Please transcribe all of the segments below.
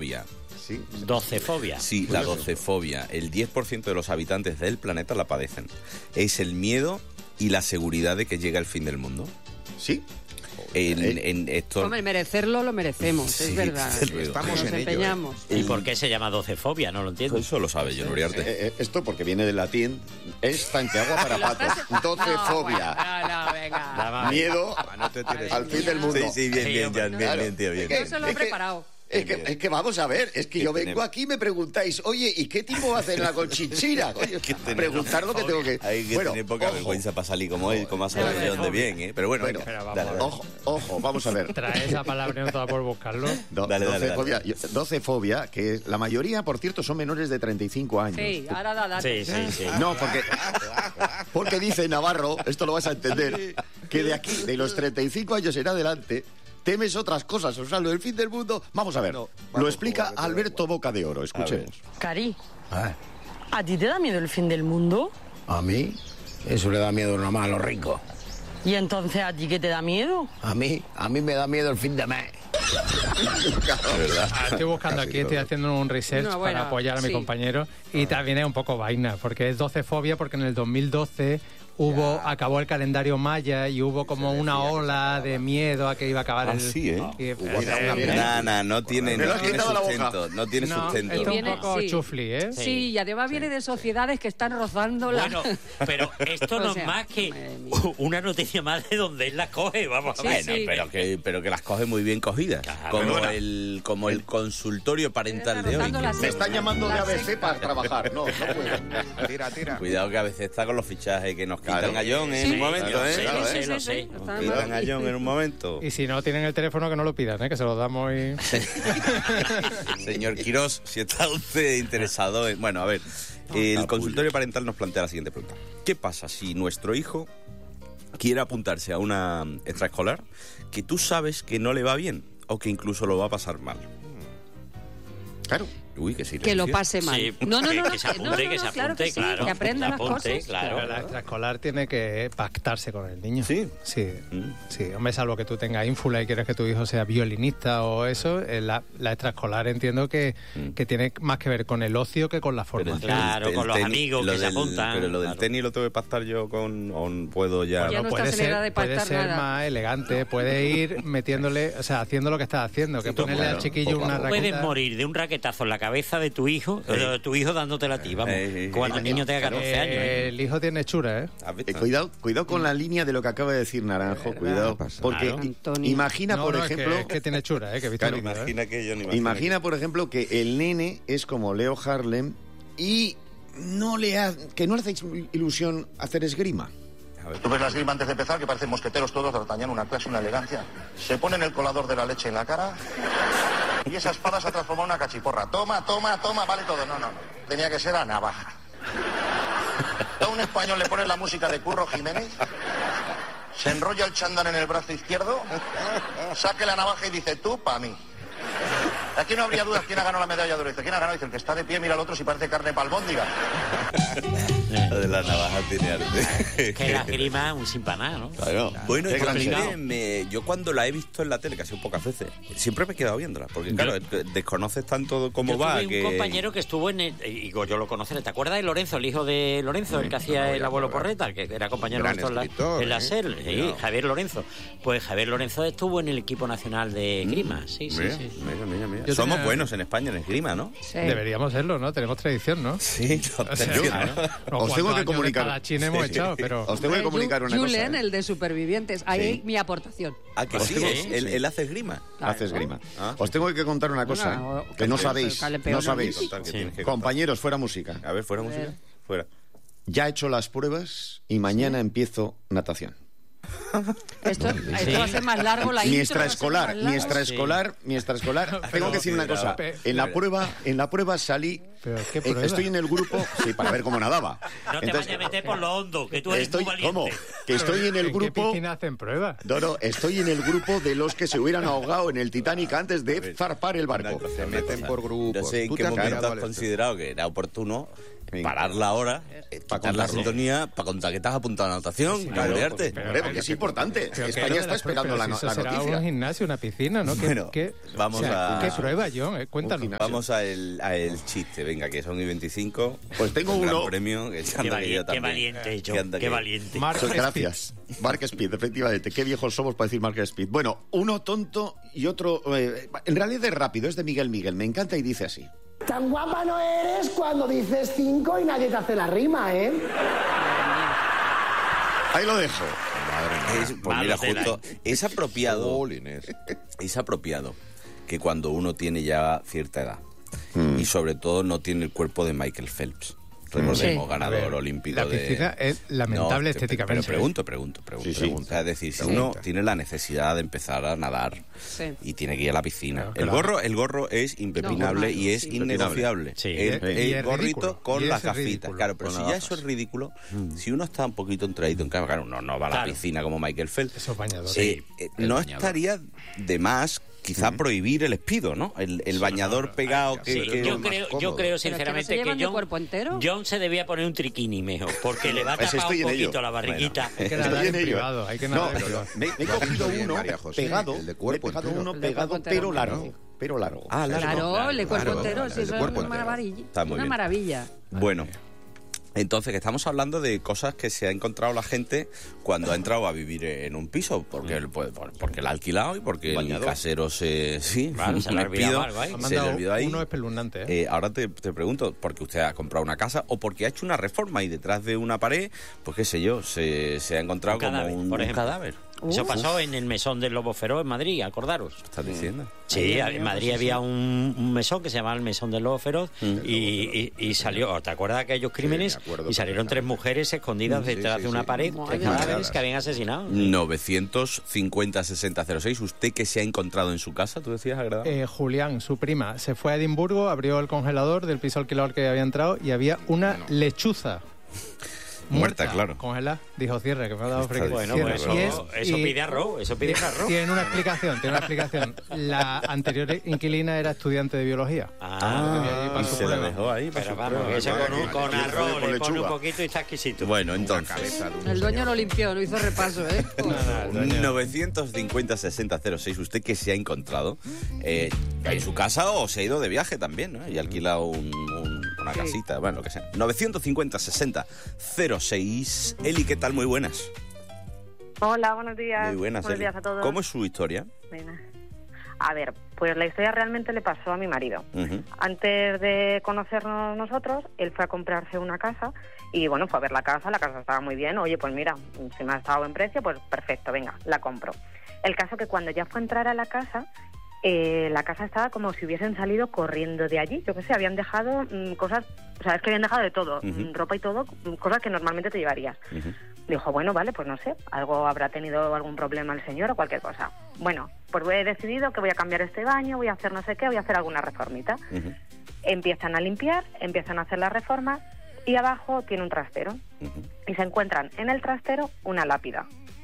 docefobia. Sí. ¿Docefobia? Sí, la docefobia. El 10% de los habitantes del planeta la padecen. Es el miedo y la seguridad de que llega el fin del mundo. Sí. Esto... Hombre, merecerlo lo merecemos, Sí, es verdad. estamos Nos en ello, empeñamos. ¿Y por qué se llama docefobia? No lo entiendo. Eso lo sabe John Uriarte. Esto porque viene del latín, es tanqueagua para patos. Docefobia. No, venga. Miedo al fin del mundo. Sí, bien, Jan, bien, tío, bien. No se lo he preparado. Es que vamos a ver, es que yo vengo aquí y me preguntáis, oye, ¿y qué tipo va a hacer la Conchichira? Preguntar lo que tengo que... Hay que tener poca vergüenza para salir como él, como ha salido John de bien, ¿eh? Pero bueno, Bueno, Pero vamos dale, a ver. dale. Ojo, vamos a ver. Trae esa palabra y no te va por buscarlo. Dale. Docefobia, que la mayoría, por cierto, son menores de 35 años. Sí, ahora da datos. Sí. No, porque dice Navarro, esto lo vas a entender, que de aquí, de los 35 años en adelante, temes otras cosas, o sea, lo del fin del mundo. Vamos a ver, lo explica Alberto Boca de Oro, escuchemos. Cari, ¿a ti te da miedo el fin del mundo? A mí, eso le da miedo nomás a los ricos. ¿Y entonces a ti qué te da miedo? A mí me da miedo el fin de mes. Estoy buscando aquí, estoy haciendo un research No, bueno, para apoyar a mi sí. compañero y también es un poco vaina, porque es docefobia porque en el 2012 acabó el calendario maya y hubo como una ola de miedo a que iba a acabar el... Sí, ¿eh? y- No tiene Me lo has quitado la boca. sustento. No tiene No, sustento. esto es Viene- un poco sí. chufli, ¿eh? Sí, y además viene de sociedades que están rozando la... Bueno, pero esto O no sea, es más que madre mía. una noticia más de donde él las coge, vamos a Sí, ver. sí. Pero que las coge muy bien cogidas. Claro. Como el consultorio parental de hoy. Rozando la Me están llamando de La ABC secta. para trabajar. No puedo. Tira. Cuidado que a veces está con los fichajes que nos quitan a John en Sí, un momento, lo ¿eh? sé, Claro, lo ¿eh? sé, lo sé. Está Quitan a mal. John en un momento. Y si no tienen el teléfono, que no lo pidan, ¿eh? Que se lo damos y... Señor Quirós, si está usted interesado en... Bueno, a ver, el consultorio parental nos plantea la siguiente pregunta. ¿Qué pasa si nuestro hijo quiere apuntarse a una extraescolar que tú sabes que no le va bien o que incluso lo va a pasar mal? Claro. Uy, que sí. Que lo pase mal. Sí, No, que se apunte, claro que sí, claro. que aprenda las Apunte, cosas. claro. Pero la extraescolar tiene que pactarse con el niño. ¿Sí? Sí, sí. Hombre, salvo que tú tengas ínfula y quieres que tu hijo sea violinista o eso, la extraescolar entiendo que tiene más que ver con el ocio que con la formación. Claro, con los amigos que se apuntan. Pero lo del Claro. tenis lo tengo que pactar yo con... ¿O puedo ya...? Ya no estás en edad de puede pactar ser nada. más elegante, puede ir metiéndole, o sea, haciendo lo que estás haciendo, que ponerle claro, al chiquillo poco a una poco. raqueta. Puedes morir de un raquetazo en la cabeza de tu hijo, tu hijo dándotela a ti, vamos. Cuando el niño tenga 14 años. El hijo tiene hechura, ¿eh? ¿Has visto? Cuidado con la línea de lo que acaba de decir Naranjo, cuidado. Porque Claro. Antonio. imagina, No, por no, ejemplo... es que tiene hechura, ¿eh? Que he visto Claro, el vídeo, ¿eh? Imagina que yo no Imagina, por ejemplo, que el nene es como Leo Harlem y que no le hace ilusión hacer esgrima. Tú ves la esgrima antes de empezar, que parecen mosqueteros todos, d'Artagnan, una clase, una elegancia. Se ponen el colador de la leche en la cara y esa espada se ha transformado en una cachiporra. Toma, vale todo. No. Tenía que ser a navaja. A un español le pones la música de Curro Jiménez, se enrolla el chándal en el brazo izquierdo, saque la navaja y dice, tú, pa' mí. Aquí no habría dudas quién ha ganado la medalla de oro. Dice, ¿quién ha ganado? Dice, el que está de pie, mira al otro si parece carne palmóndiga. Lo de la navaja tiene arte. Que la esgrima un sin paná, ¿no? Claro. Bueno, Qué yo, gran también yo cuando la he visto en la tele, que ha sido pocas veces, siempre me he quedado viéndola. Porque, claro, desconoces tanto cómo Yo va. tuve un compañero que estuvo en el... Y yo lo conoceré. ¿Te acuerdas de Lorenzo, el hijo de Lorenzo, el que hacía el abuelo Porreta, el que era compañero Gran nuestro escritor, en la ¿eh? SER? Sí, Cuidado. Javier Lorenzo. Pues Javier Lorenzo estuvo en el equipo nacional de esgrima. Sí. Mira. Yo Somos tenía- buenos en España en esgrima, ¿no? Sí. Deberíamos serlo, ¿no? Tenemos tradición, ¿no? Sí, O sea, Os tengo que comunicar. China hemos echado, pero... Os tengo que comunicar una Julen, cosa. el de Supervivientes. Ahí Sí. mi aportación. Ah, que Os sí, tengo- él hace esgrima. Hace esgrima. Ah. Os tengo que contar una cosa Bueno, que no que sabéis. sale No peor, sabéis. Contar, que tienes que contar. Compañeros, fuera música. A ver, fuera música. Fuera. Ya he hecho las pruebas y mañana empiezo natación. Esto va a ser más largo la Mi intro. va a ser más extraescolar. larga. Tengo que decir una cosa. En la prueba salí Pero ¿qué prueba? Estoy en el grupo, sí, para ver cómo nadaba. No te vayas a meter por lo hondo, que tú eres muy valiente. ¿Cómo? Que estoy en el ¿En qué grupo... piscina hacen pruebas? No, estoy en el grupo de los que se hubieran ahogado en el Titanic antes de zarpar el barco. Se meten por grupos. No sé en qué momento has considerado que era oportuno parar la hora, quitar la sintonía, para contar que estás apuntado a la anotación, Claro, cabrearte. porque es importante. España está esperando la Eso será noticia. un gimnasio, una piscina, ¿no? Bueno, vamos a... ¿Qué prueba, John? Cuéntanos. Vamos al chiste, venga, que son y 25. Pues tengo un gran uno. premio. Que Qué valiente, John, qué valiente. Gracias. Mark Speed, efectivamente. Qué viejos somos para decir Mark Speed. Bueno, uno tonto y otro... en realidad es rápido, es de Miguel. Me encanta y dice así. Tan guapa no eres cuando dices 5 y nadie te hace la rima, ¿eh? Ahí lo dejo. Pues mira, justo, es apropiado que cuando uno tiene ya cierta edad y sobre todo no tiene el cuerpo de Michael Phelps, recordemos, ganador olímpico la piscina es lamentable estéticamente. Pero pregunto. O sea, es decir, si uno tiene la necesidad de empezar a nadar y tiene que ir a la piscina, Claro. el gorro es impepinable y es innegociable. Sí. El gorrito ridículo. con Y las es gafitas. ridículo. Claro, pero si ya eso es ridículo, si uno está un poquito entradito en cama, claro, uno no va a la piscina como Michael Phelps. Esos bañadores. No estaría de más quizá prohibir el espido, ¿no? El bañador pegado que... Sí, yo creo sinceramente ¿Pero que no se llevan de John, cuerpo entero? John se debía poner un triquini mejor, porque le va a Pues tapar estoy un en ello. poquito la barriguita. Hay que nadar en privado, hay que nadar en privado. Me he cogido uno pegado, el de cuerpo entero. uno El de pegado, cuerpo pero entero. largo. Pero largo. Ah, Claro, el cuerpo claro, entero, el sí, de eso es cuerpo una entero. maravilla. Está muy Una bien. maravilla. Bueno, entonces que estamos hablando de cosas que se ha encontrado la gente cuando ha entrado a vivir en un piso, porque porque la ha alquilado y porque el casero se le ha olvidado algo ahí. se le olvidó ahí. Uno espeluznante, Ahora te pregunto, porque usted ha comprado una casa o porque ha hecho una reforma y detrás de una pared, pues qué sé yo, se ha encontrado Un cadáver, como un por ejemplo. cadáver. Eso pasó en el mesón del Lobo Feroz en Madrid, acordaros. ¿Qué estás diciendo? Sí, en Madrid había un mesón que se llamaba el Mesón del Lobo Feroz y salió, ¿te acuerdas de aquellos crímenes? me acuerdo Y salieron 3 mujeres escondidas detrás de una pared, 3 cadáveres que habían asesinado. 950-6006, ¿usted qué se ha encontrado en su casa? ¿Tú decías, agradable? Julián, su prima, se fue a Edimburgo, abrió el congelador del piso alquilador que había entrado y había una lechuza. Muerta, claro. Congelada. Dijo, cierre, que me ha dado frío. Bueno, Cierre. pues Y eso pide arroz, eso pide arroz. Tiene una explicación. La anterior inquilina era estudiante de biología. Y se le dejó ahí. Pero vamos, eso con arroz le pone un poquito y está exquisito. Bueno, entonces... El dueño lo limpió, lo hizo repaso, ¿eh? 950-6006, ¿usted qué se ha encontrado? ¿En su casa o se ha ido de viaje también, ¿no? Y ha alquilado una casita, bueno, lo que sea. 950-6006. Eli, ¿qué tal? Muy buenas. Hola, buenos días. Muy buenas, Buenos Eli. días a todos. ¿Cómo es su historia? Venga. A ver, pues la historia realmente le pasó a mi marido. Antes de conocernos nosotros, él fue a comprarse una casa y bueno, fue a ver la casa estaba muy bien. Oye, pues mira, si me ha estado en precio, pues perfecto, venga, la compro. El caso que cuando ya fue a entrar a la casa estaba como si hubiesen salido corriendo de allí. Yo qué sé, habían dejado cosas, o sea, es que habían dejado de todo, ropa y todo, cosas que normalmente te llevarías. Dijo, bueno, vale, pues no sé, algo habrá tenido algún problema el señor o cualquier cosa. Bueno, pues he decidido que voy a cambiar este baño, voy a hacer no sé qué, voy a hacer alguna reformita. Empiezan a limpiar, empiezan a hacer la reforma y abajo tiene un trastero. Y se encuentran en el trastero una lápida.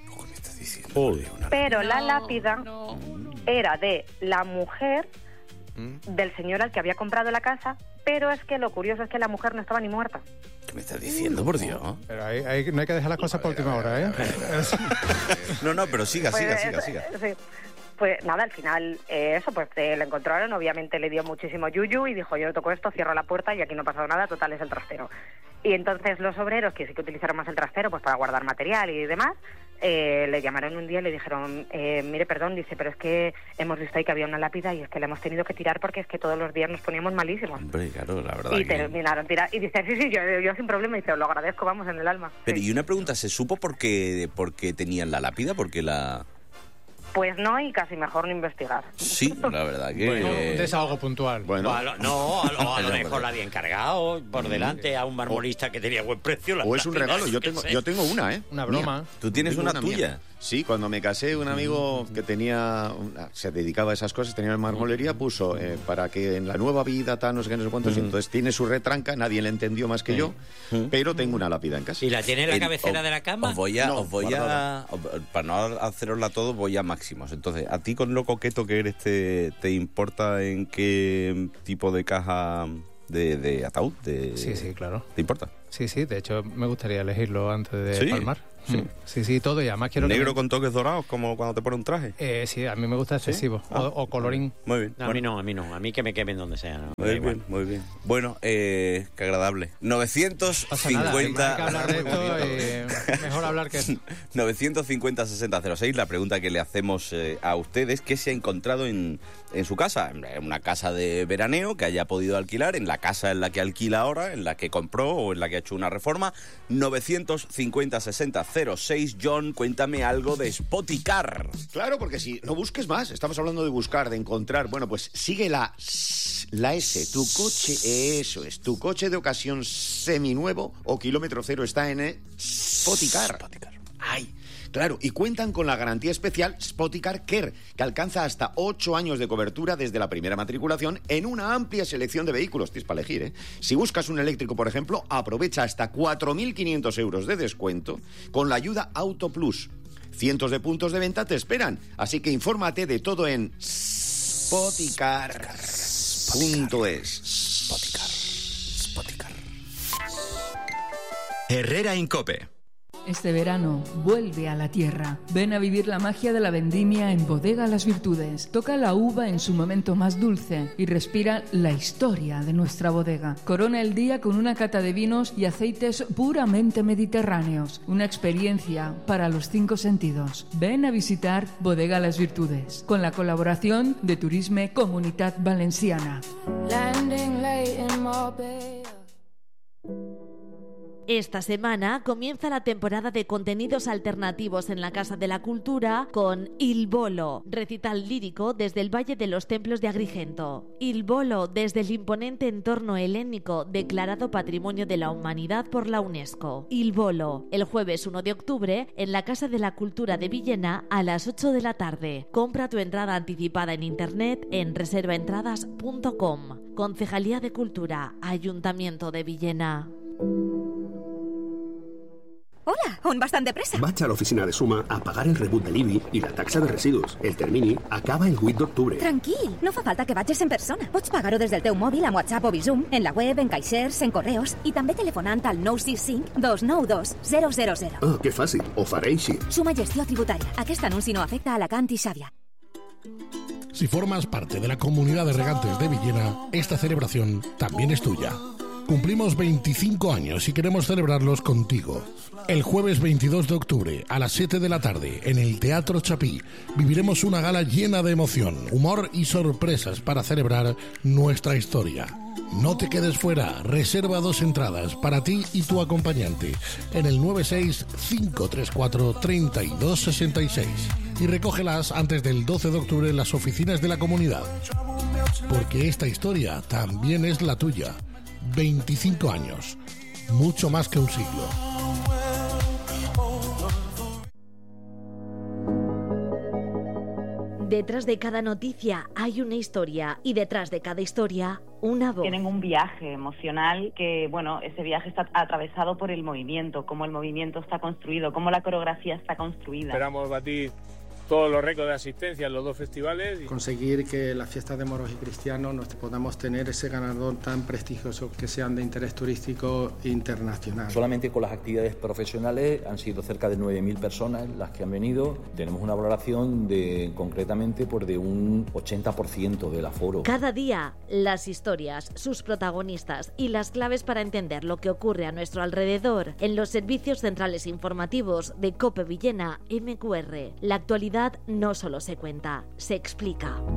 Pero la lápida era de la mujer del señor al que había comprado la casa, pero es que lo curioso es que la mujer no estaba ni muerta. ¿Qué me estás diciendo, por Dios? Pero no hay que dejar las cosas por última hora, ¿eh? No, pero siga. Sí. Pues nada, al final eso, pues le encontraron, obviamente le dio muchísimo yuyu y dijo, yo toco esto, cierro la puerta y aquí no ha pasado nada, total es el trastero. Y entonces los obreros, que sí que utilizaron más el trastero pues para guardar material y demás, le llamaron un día y le dijeron, mire, perdón, dice, pero es que hemos visto ahí que había una lápida y es que la hemos tenido que tirar porque es que todos los días nos poníamos malísimos. Hombre, claro, la verdad. Y terminaron tirar. Y dice, sí, yo sin problema, y dice, lo agradezco, vamos, en el alma. Pero sí. Y una pregunta, ¿se supo por qué tenían la lápida? Porque la... Pues no, y casi mejor no investigar. Sí, la verdad que... Bueno, un desahogo puntual. Bueno. A lo mejor la había encargado por delante a un marmolista que tenía buen precio. O es un regalo, yo tengo una, ¿eh? Una broma. ¿Tú tienes una tuya? Mía. Sí, cuando me casé, un amigo que se dedicaba a esas cosas, tenía una marmolería, puso para que en la nueva vida, tal, no sé qué, no sé cuántos, entonces tiene su retranca, nadie le entendió más que yo, pero tengo una lápida en casa. ¿Y la tiene en la cabecera de la cama? Para no hacerosla todo, voy a máximos. Entonces, ¿a ti con lo coqueto que eres te importa en qué tipo de caja de ataúd? Sí, claro. ¿Te importa? Sí, de hecho me gustaría elegirlo antes de palmar. Sí, todo, y además quiero... ¿Negro con toques dorados, como cuando te pones un traje? Sí, a mí me gusta excesivo, o colorín. Muy bien. No, bueno. a mí no, a mí que me quemen donde sea. No, muy bien. Bueno, qué agradable. 950... Hay que hablar de esto, mejor hablar que... 950-6006, la pregunta que le hacemos a ustedes, ¿qué se ha encontrado en su casa? En una casa de veraneo que haya podido alquilar, en la casa en la que alquila ahora, en la que compró o en la que ha hecho una reforma. 950-6006. John, cuéntame algo de Spoticar. Claro, porque si no busques más, estamos hablando de buscar, de encontrar. Bueno, pues sigue la S, tu coche, eso es, tu coche de ocasión seminuevo o kilómetro cero está en Spoticar. Ay, claro, y cuentan con la garantía especial Spoticar Care, que alcanza hasta 8 años de cobertura desde la primera matriculación en una amplia selección de vehículos. Tienes para elegir, ¿eh? Si buscas un eléctrico, por ejemplo, aprovecha hasta 4.500 euros de descuento con la ayuda Auto Plus. Cientos de puntos de venta te esperan, así que infórmate de todo en spoticar.es. Spoticar. Herrera Incope. Este verano, vuelve a la tierra. Ven a vivir la magia de la vendimia en Bodega Las Virtudes. Toca la uva en su momento más dulce y respira la historia de nuestra bodega. Corona el día con una cata de vinos y aceites puramente mediterráneos. Una experiencia para los 5 sentidos. Ven a visitar Bodega Las Virtudes, con la colaboración de Turisme Comunitat Valenciana. Esta semana comienza la temporada de contenidos alternativos en la Casa de la Cultura con Il Bolo, recital lírico desde el Valle de los Templos de Agrigento. Il Bolo desde el imponente entorno helénico declarado Patrimonio de la Humanidad por la UNESCO. Il Bolo, el jueves 1 de octubre en la Casa de la Cultura de Villena a las 8 de la tarde. Compra tu entrada anticipada en internet en reservaentradas.com. Concejalía de Cultura, Ayuntamiento de Villena. Hola, on vas tan de pressa? Vaig a l'oficina de Suma a pagar el rebut de l'IBI i la taxa de residus. El termini acaba el 8 d'octubre. Tranquil, no fa falta que vagis en persona. Pots pagar-ho des del teu mòbil amb WhatsApp o Bizum, en la web, en caixers, en correus i també telefonant al 965 292 000. Ah, que fàcil. Ho faré així. Suma Gestió Tributària. Aquest anunci no afecta a Alacant i Xàbia. Si formas parte de la comunidad de regantes de Villena, esta celebración también es tuya. Cumplimos 25 años y queremos celebrarlos contigo. El jueves 22 de octubre a las 7 de la tarde en el Teatro Chapí viviremos una gala llena de emoción, humor y sorpresas para celebrar nuestra historia. No te quedes fuera, reserva 2 entradas para ti y tu acompañante en el 96-534-3266 y recógelas antes del 12 de octubre en las oficinas de la comunidad. Porque esta historia también es la tuya. 25 años, mucho más que un siglo. Detrás de cada noticia hay una historia y detrás de cada historia una voz. Tienen un viaje emocional que, bueno, ese viaje está atravesado por el movimiento, cómo el movimiento está construido, cómo la coreografía está construida. Esperamos batir todos los récords de asistencia en los 2 festivales. Conseguir que las fiestas de moros y cristianos podamos tener ese ganador tan prestigioso, que sean de interés turístico internacional. Solamente con las actividades profesionales han sido cerca de 9.000 personas las que han venido. Tenemos una valoración concretamente de un 80% del aforo. Cada día, las historias, sus protagonistas y las claves para entender lo que ocurre a nuestro alrededor en los servicios centrales informativos de COPE Villena MQR. La actualidad no solo se cuenta, se explica.